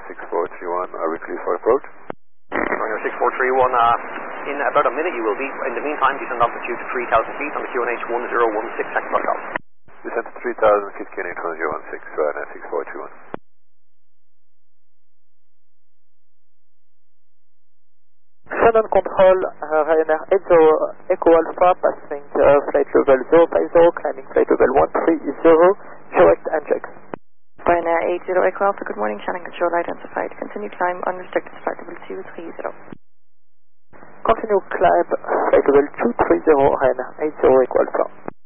6431, are we clear for approach? Ryanair 6431, in about a minute you will be. In the meantime, descend altitude to 3,000 feet on the QNH 1016, thanks for the call. Descend to 3,000 feet, QNH 1016, Ryanair 6431. Shannon Control, Ryanair 80 Echo Alpha, passing flight level 050, climbing flight level 130, direct injects. Ryanair 80 Echo Alpha, good morning, Shannon Control identified. Continue climb, unrestricted start level 230. Continue climb, flight level 230, Ryanair 80 Echo Alpha.